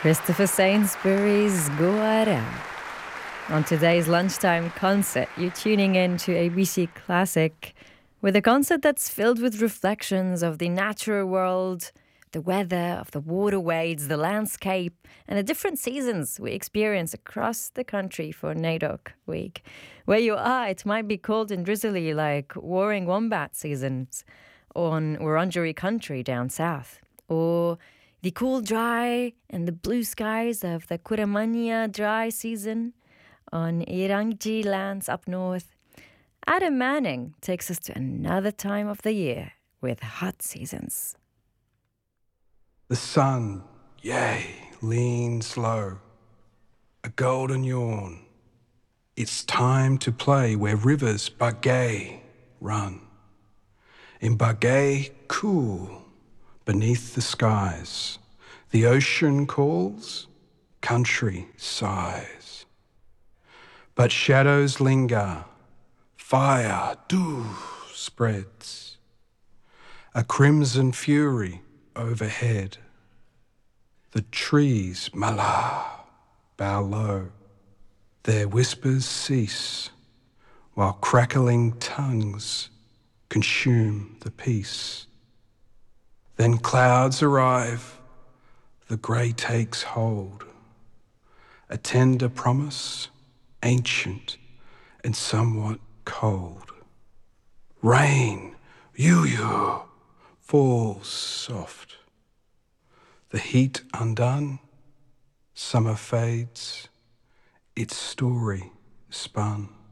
Christopher Sainsbury's Guara. On today's lunchtime concert, you're tuning in to ABC Classic with a concert that's filled with reflections of the natural world, the weather, of the waterways, the landscape, and the different seasons we experience across the country for NAIDOC Week. Where you are, it might be cold and drizzly like Warring Wombat seasons on Wurundjeri country down south, or the cool, dry and the blue skies of the Kuramania dry season on Irangji lands up north. Adam Manning takes us to another time of the year with hot seasons. The sun, yea, leans low, a golden yawn. It's time to play where rivers Bagay run. In Bagay, cool, beneath the skies, the ocean calls, country sighs. But shadows linger, fire, spreads. A crimson fury overhead. The trees, mala, bow low. Their whispers cease, while crackling tongues consume the peace. Then clouds arrive, the grey takes hold. A tender promise, ancient and somewhat cold. Rain, yu, falls soft. The heat undone, summer fades, its story spun.